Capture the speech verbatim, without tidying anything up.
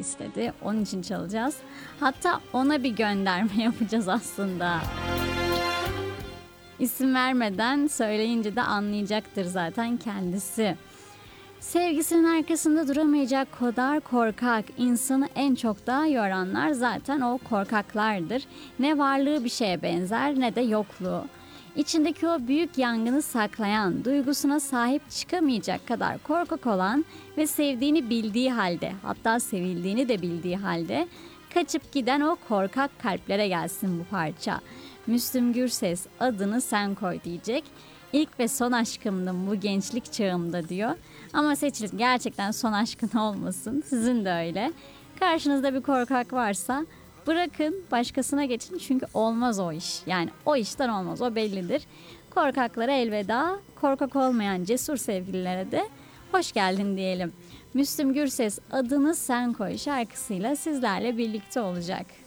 istedi. Onun için çalacağız. Hatta ona bir gönderme yapacağız aslında. İsim vermeden söyleyince de anlayacaktır zaten kendisi. Sevgisinin arkasında duramayacak kadar korkak, insanı en çok da yoranlar zaten o korkaklardır. Ne varlığı bir şeye benzer ne de yokluğu. İçindeki o büyük yangını saklayan, duygusuna sahip çıkamayacak kadar korkak olan ve sevdiğini bildiği halde, hatta sevildiğini de bildiği halde kaçıp giden o korkak kalplere gelsin bu parça. Müslüm Gürses adını sen koy diyecek. İlk ve son aşkımdım bu gençlik çağımda diyor. Ama seçilin gerçekten son aşkın olmasın. Sizin de öyle. Karşınızda bir korkak varsa bırakın başkasına geçin çünkü olmaz o iş. Yani o işten olmaz, o bellidir. Korkaklara elveda, korkak olmayan cesur sevgililere de hoş geldin diyelim. Müslüm Gürses adını sen koy şarkısıyla sizlerle birlikte olacak.